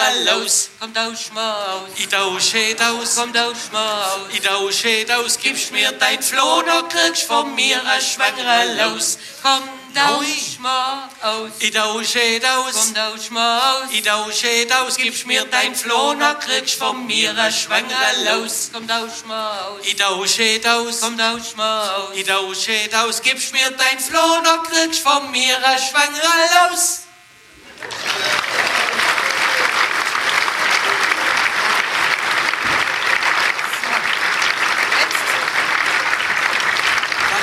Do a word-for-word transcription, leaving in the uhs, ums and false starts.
schwanger los. Komm tausch mal aus. Ich tausche aus. Komm tausch mal aus. Ich tausche aus. Gibst mir dein Floh, dann kriegst von mir ein schwanger los. Komm tausch mal aus. Ich tausche aus. Komm tausch mal aus. Ich tausche aus. Gibst mir dein Floh, dann kriegst von mir ein schwanger los. Komm tausch mal aus. Ich tausche aus. Komm tausch mal aus. Ich tausche aus. Gibst mir dein Floh, dann kriegst von mir ein schwanger los.